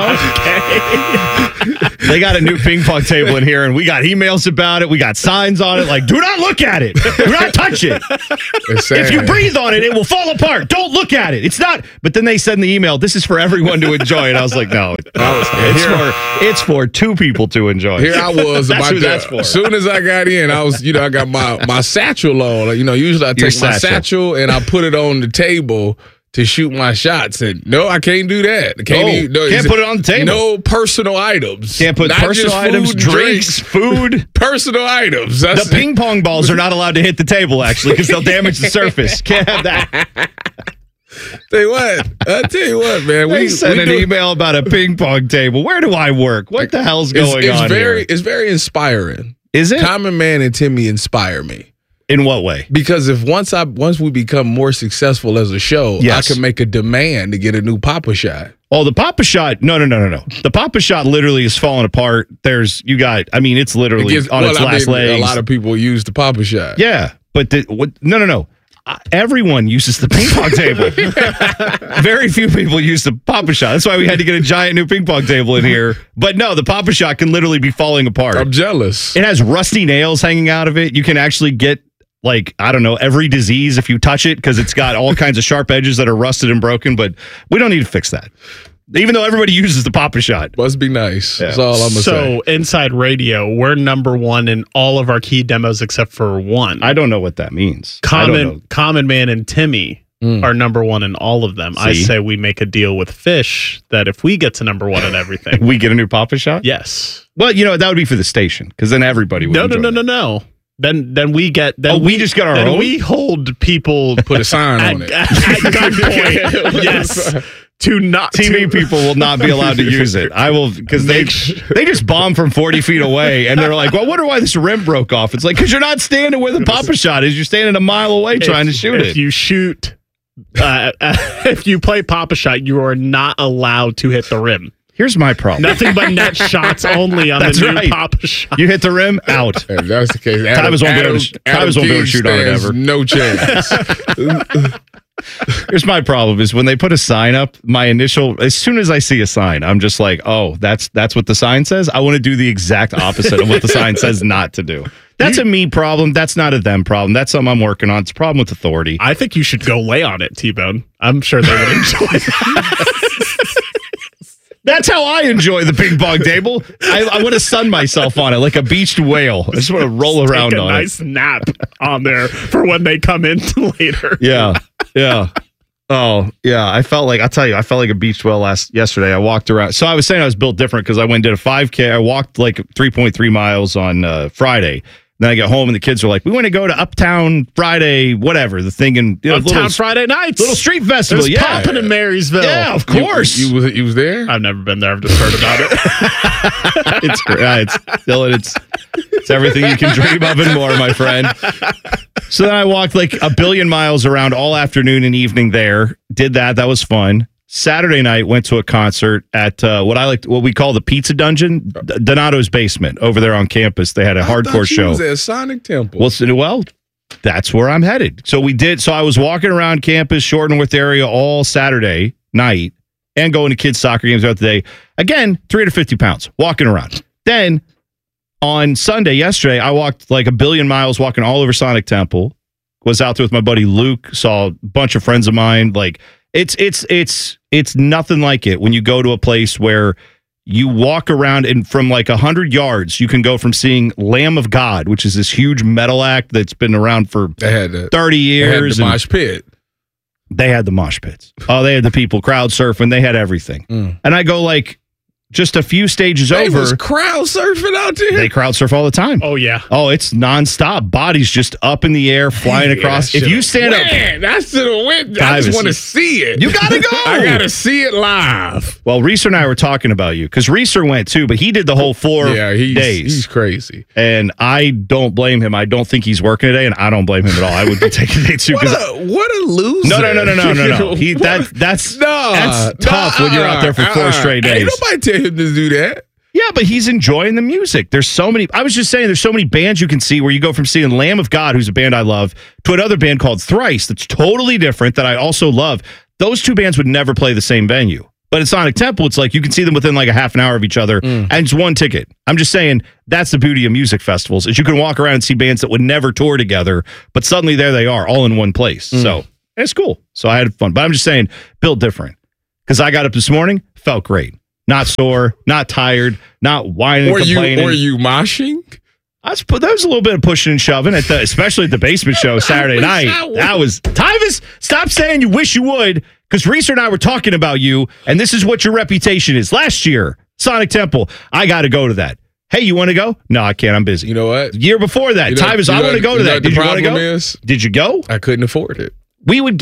They got a new ping pong table in here, and we got emails about it. We got signs on it like, do not look at it. Do not touch it. If you breathe on it, it will fall apart. Don't look at it. It's not. But then they said in the email, this is for everyone to enjoy. And I was like, no, it's for 2 people to enjoy. Here I was about that. As soon as I got in, I was, I got my satchel on. Usually I take my satchel and I put it on the table to shoot my shots, and no, I can't do that. Can't put it on the table. No personal items. Can't put personal items, drinks, food. Personal items. The ping pong balls are not allowed to hit the table, actually, because they'll damage the surface. Can't have that. I'll tell you what, man. We sent an email about a ping pong table. Where do I work? What the hell's going on here? It's very inspiring. Is it? Common Man and Timmy inspire me. In what way? Because once we become more successful as a show, yes. I can make a demand to get a new Pop-A-Shot. Oh, the Pop-A-Shot? No. The Pop-A-Shot literally is falling apart. It's literally on its last legs. A lot of people use the Pop-A-Shot. Yeah, but no. Everyone uses the ping pong table. Very few people use the Pop-A-Shot. That's why we had to get a giant new ping pong table in here. But no, the Pop-A-Shot can literally be falling apart. I'm jealous. It has rusty nails hanging out of it. You can actually get, every disease if you touch it because it's got all kinds of sharp edges that are rusted and broken. But we don't need to fix that. Even though everybody uses the Pop-A-Shot. Must be nice. Yeah. That's all I'm going to say. So, Inside Radio, we're number 1 in all of our key demos except for 1. I don't know what that means. Common Man and Timmy are number 1 in all of them. See? I say we make a deal with Fish that if we get to number 1 in everything. We get a new Pop-A-Shot? Yes. Well, that would be for the station because then everybody would No. Then we get. We just get our own? We hold people. Put a sign on it. At gunpoint. Yes. TV people will not be allowed to use it. I will, because they just bomb from 40 feet away, and they're like, well, I wonder why this rim broke off. It's like, because you're not standing where the Pop-A-Shot is. You're standing a mile away trying to shoot it. If you shoot, if you play Pop-A-Shot, you are not allowed to hit the rim. Here's my problem. Nothing but net shots only on the new Pop-A-Shot. You hit the rim, out. If that's the case. Travis won't be able to shoot on it ever. No chance. Here's my problem is when they put a sign up, as soon as I see a sign, I'm just like, oh, that's what the sign says. I want to do the exact opposite of what the sign says not to do. That's a me problem. That's not a them problem. That's something I'm working on. It's a problem with authority. I think you should go lay on it, T-Bone. I'm sure they would enjoy it. That's how I enjoy the ping pong table. I want to sun myself on it like a beached whale. I just want to roll around on it. Nice nap on there for when they come in later. Yeah. Oh, yeah. I felt like a beached whale yesterday. I walked around. So I was saying I was built different because I went and did a 5K. I walked like 3.3 miles on Friday. Then I get home and the kids are like, we want to go to Uptown Friday, whatever, the thing in Uptown Friday nights. Little street festival. There's popping in Marysville. Yeah, of course. You was there? I've never been there. I've just heard about it. It's great. It's everything you can dream of and more, my friend. So then I walked like a billion miles around all afternoon and evening there. Did that. That was fun. Saturday night, went to a concert at what we call the Pizza Dungeon, Donato's basement over there on campus. They had a hardcore show. Was at Sonic Temple. Well, that's where I'm headed. So I was walking around campus, Shortenworth area all Saturday night and going to kids' soccer games throughout the day. Again, 350 pounds, walking around. Then on Sunday, yesterday, I walked like a billion miles walking all over Sonic Temple. Was out there with my buddy Luke, saw a bunch of friends of mine. Like, It's nothing like it when you go to a place where you walk around and from like 100 yards, you can go from seeing Lamb of God, which is this huge metal act that's been around for 30 years. They had the mosh pit. They had the mosh pits. Oh, they had the people crowd surfing. They had everything. And I go like just a few stages over. They was crowd surfing out there? They crowd surf all the time. Oh, yeah. Oh, it's nonstop. Bodies just up in the air, flying across. If you stand up. That should have went. I just want to see it. You got to go. I got to see it live. Well, Reeser and I were talking about you because Reeser went too, but he did the whole 4 days. He's crazy. And I don't blame him. I don't think he's working today, and I don't blame him at all. I would be taking day too. What a loser. No. That's tough when you're out there for 4 straight days. Ain't nobody tell tell him to do that. Yeah, but he's enjoying the music. There's so many. I was just saying, there's so many bands you can see where you go from seeing Lamb of God, who's a band I love, to another band called Thrice that's totally different that I also love. Those two bands would never play the same venue. But at Sonic Temple, it's like you can see them within like a half an hour of each other, and it's one ticket. I'm just saying that's the beauty of music festivals is you can walk around and see bands that would never tour together, but suddenly there they are, all in one place. So it's cool. So I had fun. But I'm just saying, built different. Because I got up this morning, felt great. Not sore, not tired, not whining and complaining. Were you moshing? There was a little bit of pushing and shoving, especially at the basement show Saturday night. That was Tyvis. Stop saying you wish you would, because Reese and I were talking about you, and this is what your reputation is. Last year, Sonic Temple, I got to go to that. Hey, you want to go? No, I can't. I'm busy. You know what? Year before that, Tyvis, I want to go to that. Did you want to go? Did you go? I couldn't afford it. We would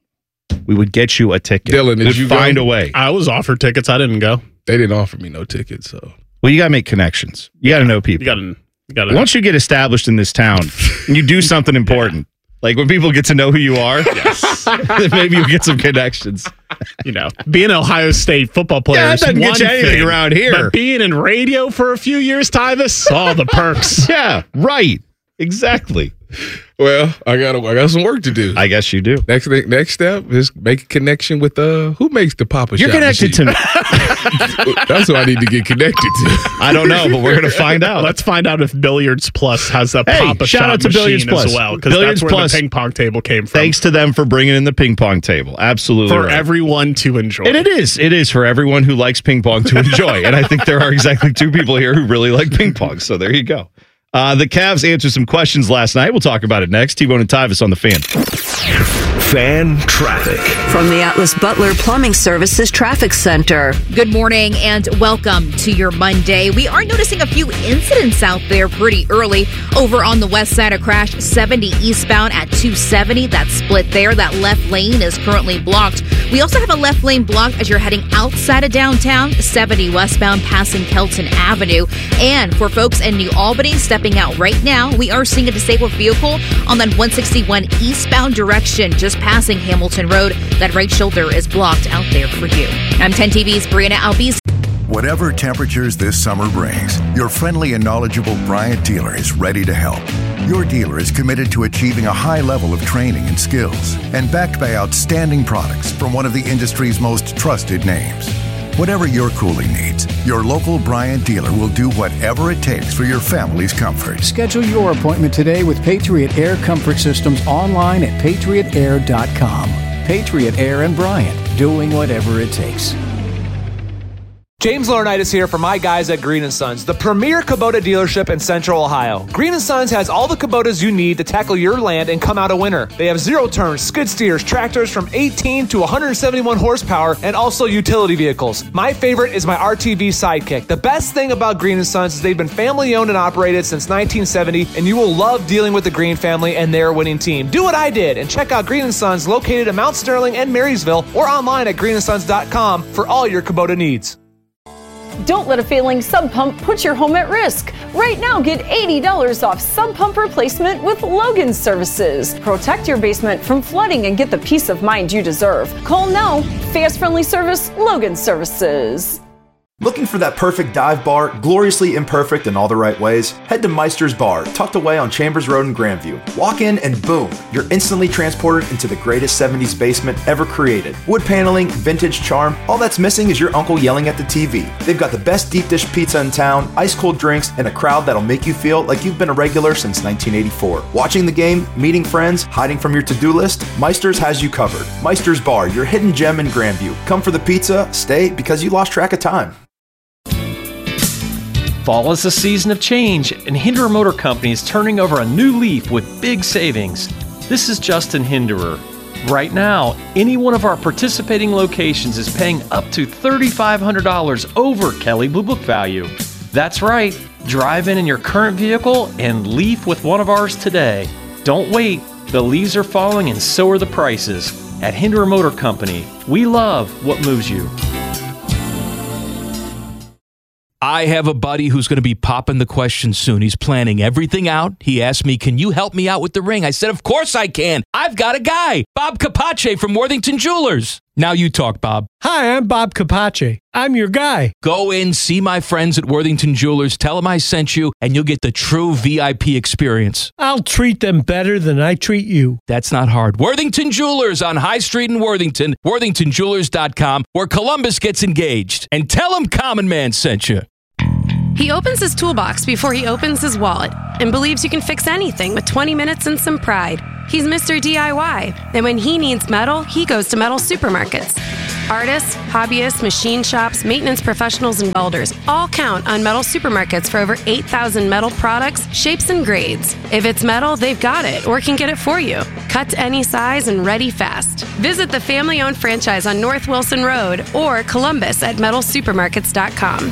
get you a ticket. Dylan, did you find a way? I was offered tickets. I didn't go. They didn't offer me no tickets. So, well, you got to make connections. You got to know people. You got to. Once you get established in this town, and you do something important, like when people get to know who you are, then maybe you'll get some connections. You know, being an Ohio State football player is doesn't get you anything around here. But being in radio for a few years, Tyvis, all the perks. Yeah, right. Exactly. Well, I got some work to do. I guess you do. Next step is make a connection with who makes the Papa You're Shot connected machine? to me. That's what I need to get connected to. I don't know, but we're going to find out. Let's find out if Billiards Plus has a Papa shout Shot out to machine Billiards Plus as well, because Billiards that's where Plus, the ping pong table came from. Thanks to them for bringing in the ping pong table. Absolutely. For right. everyone to enjoy. And it is for everyone who likes ping pong to enjoy. And I think there are exactly two people here who really like ping pong. So there you go. The Cavs answered some questions last night. We'll talk about it next. T-Bone and Tyvis on the Fan. Fan traffic. From the Atlas Butler Plumbing Services Traffic Center. Good morning and welcome to your Monday. We are noticing a few incidents out there pretty early. Over on the west side, a crash 70 eastbound at 270. That split there. That left lane is currently blocked. We also have a left lane blocked as you're heading outside of downtown, 70 westbound passing Kelton Avenue. And for folks in New Albany stepping out right now, we are seeing a disabled vehicle on that 161 eastbound direction, just passing Hamilton Road. That right shoulder is blocked out there for you. I'm 10 TV's Brianna Albies. Whatever temperatures this summer brings, your friendly and knowledgeable Bryant dealer is ready to help. Your dealer is committed to achieving a high level of training and skills, and backed by outstanding products from one of the industry's most trusted names. Whatever your cooling needs, your local Bryant dealer will do whatever it takes for your family's comfort. Schedule your appointment today with Patriot Air Comfort Systems online at patriotair.com. Patriot Air and Bryant, doing whatever it takes. James Laurinaitis here for my guys at Green & Sons, the premier Kubota dealership in Central Ohio. Green & Sons has all the Kubotas you need to tackle your land and come out a winner. They have zero-turn skid steers, tractors from 18 to 171 horsepower, and also utility vehicles. My favorite is my RTV Sidekick. The best thing about Green & Sons is they've been family-owned and operated since 1970, and you will love dealing with the Green family and their winning team. Do what I did and check out Green & Sons located in Mount Sterling and Marysville or online at greenandsons.com for all your Kubota needs. Don't let a failing sub pump put your home at risk. Right now, get $80 off sub pump replacement with Logan Services. Protect your basement from flooding and get the peace of mind you deserve. Call now. Fast, friendly service, Logan Services. Looking for that perfect dive bar, gloriously imperfect in all the right ways? Head to Meister's Bar, tucked away on Chambers Road in Grandview. Walk in and boom, you're instantly transported into the greatest 70s basement ever created. Wood paneling, vintage charm, all that's missing is your uncle yelling at the TV. They've got the best deep dish pizza in town, ice cold drinks, and a crowd that'll make you feel like you've been a regular since 1984. Watching the game, meeting friends, hiding from your to-do list, Meister's has you covered. Meister's Bar, your hidden gem in Grandview. Come for the pizza, stay because you lost track of time. Fall is a season of change, and Hinderer Motor Company is turning over a new leaf with big savings. This is Justin Hinderer. Right now, any one of our participating locations is paying up to $3,500 over Kelley Blue Book value. That's right, drive in your current vehicle and leave with one of ours today. Don't wait, the leaves are falling and so are the prices. At Hinderer Motor Company, we love what moves you. I have a buddy who's going to be popping the question soon. He's planning everything out. He asked me, can you help me out with the ring? I said, of course I can. I've got a guy, Bob Capace from Worthington Jewelers. Now you talk, Bob. Hi, I'm Bob Capace. I'm your guy. Go in, see my friends at Worthington Jewelers, tell them I sent you, and you'll get the true VIP experience. I'll treat them better than I treat you. That's not hard. Worthington Jewelers on High Street in Worthington, worthingtonjewelers.com, where Columbus gets engaged. And tell them Common Man sent you. He opens his toolbox before he opens his wallet and believes you can fix anything with 20 minutes and some pride. He's Mr. DIY, and when he needs metal, he goes to metal supermarkets. Artists, hobbyists, machine shops, maintenance professionals, and welders all count on metal supermarkets for over 8,000 metal products, shapes, and grades. If it's metal, they've got it or can get it for you. Cut to any size and ready fast. Visit the family-owned franchise on North Wilson Road or Columbus at metalsupermarkets.com.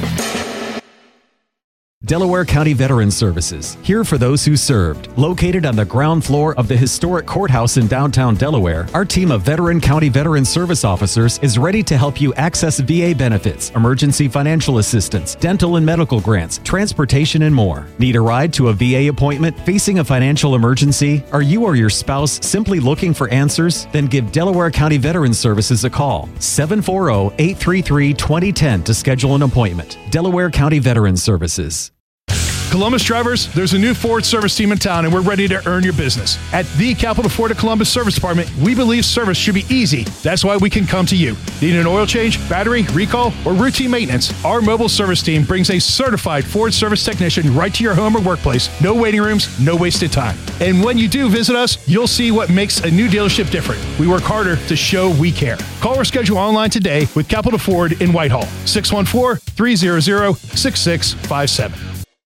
Delaware County Veterans Services, here for those who served. Located on the ground floor of the historic courthouse in downtown Delaware, our team of Veteran County Veteran Service officers is ready to help you access VA benefits, emergency financial assistance, dental and medical grants, transportation, and more. Need a ride to a VA appointment? Facing a financial emergency? Are you or your spouse simply looking for answers? Then give Delaware County Veterans Services a call. 740-833-2010 to schedule an appointment. Delaware County Veterans Services. Columbus drivers, there's a new Ford service team in town, and we're ready to earn your business. At the Capital Ford of Columbus Service Department, we believe service should be easy. That's why we can come to you. Need an oil change, battery, recall, or routine maintenance? Our mobile service team brings a certified Ford service technician right to your home or workplace. No waiting rooms, no wasted time. And when you do visit us, you'll see what makes a new dealership different. We work harder to show we care. Call or schedule online today with Capital Ford in Whitehall, 614-300-6657.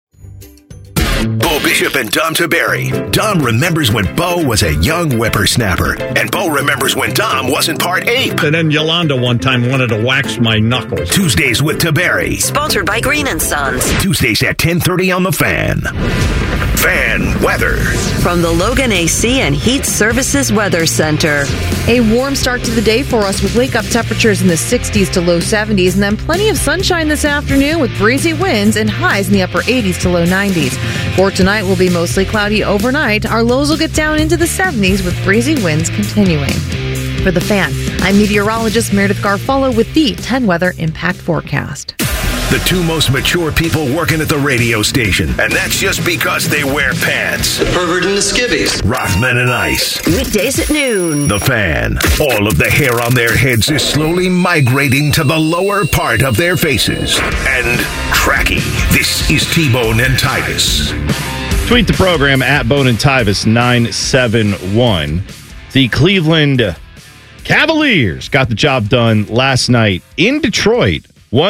Bo Bishop and Dom Taberry. Dom remembers when Bo was a young whippersnapper, and Bo remembers when Dom wasn't part ape. And then Yolanda one time wanted to wax my knuckles. Tuesdays with Taberry. Sponsored by Green & Sons. Tuesdays at 10:30 on The Fan. Fan weather. From the Logan AC and Heat Services Weather Center. A warm start to the day for us with wake-up temperatures in the 60s to low 70s, and then plenty of sunshine this afternoon with breezy winds and highs in the upper 80s to low 90s. For tonight, will be mostly cloudy overnight. Our lows will get down into the 70s with breezy winds continuing. For The Fan, I'm meteorologist Meredith Garfalo with the 10 Weather Impact Forecast. The two most mature people working at the radio station, and that's just because they wear pants. The pervert and the skivvies. Rothman and Ice. Weekdays at noon. The Fan. All of the hair on their heads is slowly migrating to the lower part of their faces. And tracking. This is T-Bone and Tyvis. Tweet the program at Bone and Tyvis 971. The Cleveland Cavaliers got the job done last night in Detroit.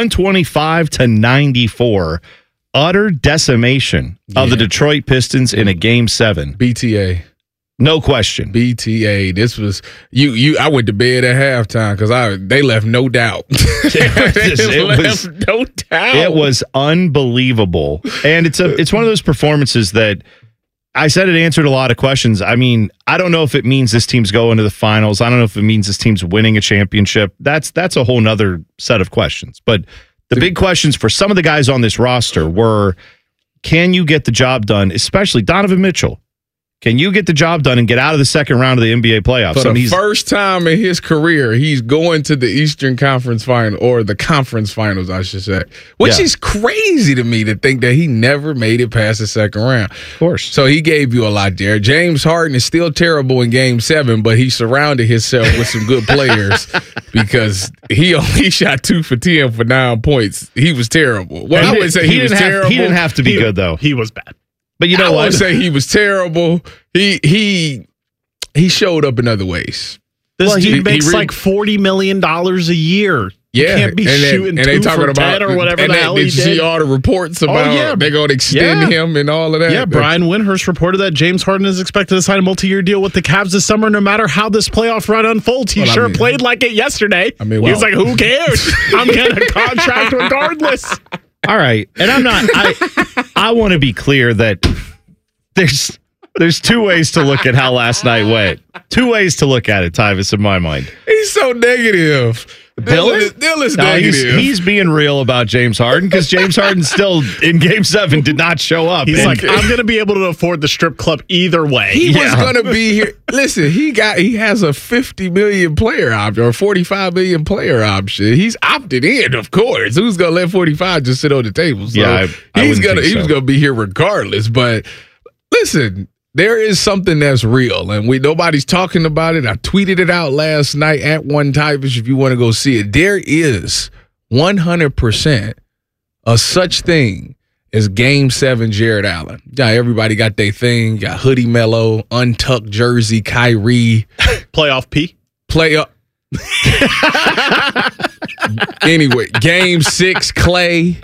125-94. Utter decimation of the Detroit Pistons in a Game 7. BTA. No question. BTA. This was I went to bed at halftime because they left no doubt. No doubt. It was unbelievable. And it's one of those performances that I said it answered a lot of questions. I mean, I don't know if it means this team's going to the finals. I don't know if it means this team's winning a championship. That's a whole nother set of questions. But the big questions for some of the guys on this roster were, can you get the job done, especially Donovan Mitchell? Can you get the job done and get out of the second round of the NBA playoffs? For the first time in his career, he's going to the Eastern Conference Final, or the Conference Finals, I should say, which is crazy to me to think that he never made it past the second round. Of course. So he gave you a lot there. James Harden is still terrible in Game 7, but he surrounded himself with some good players because he only shot 2 for 10 for 9 points. He was terrible. Well, I wouldn't say he was terrible. He didn't have to be good, though. He was bad. But you know what? I would say he was terrible. He showed up in other ways. This dude makes like $40 million a year. Yeah, you can't be shooting 2 for 10 or whatever the hell he did. Did you see all the reports about they're going to extend him and all of that? Yeah, Brian Windhorst reported that James Harden is expected to sign a multi-year deal with the Cavs this summer no matter how this playoff run unfolds. He played like it yesterday. He was like, who cares? I'm getting a contract regardless. All right. And I'm not I want to be clear that there's 2 ways to look at how last night went. 2 ways to look at it, Tyvis, in my mind. He's so negative. Dylan's negative. He's being real about James Harden because James Harden still in Game 7 did not show up. He's like, I'm going to be able to afford the strip club either way. He was going to be here. Listen, he has a 50 million player option or 45 million player option. He's opted in, of course. Who's going to let 45 just sit on the table? So I he was going to be here regardless. But listen, there is something that's real, and nobody's talking about it. I tweeted it out last night at One Typish if you want to go see it. There is 100% a such thing as Game 7 Jared Allen. Yeah, everybody got their thing. Got Hoodie Melo, untucked jersey, Kyrie. Playoff P. Playoff. Anyway, Game 6 Clay.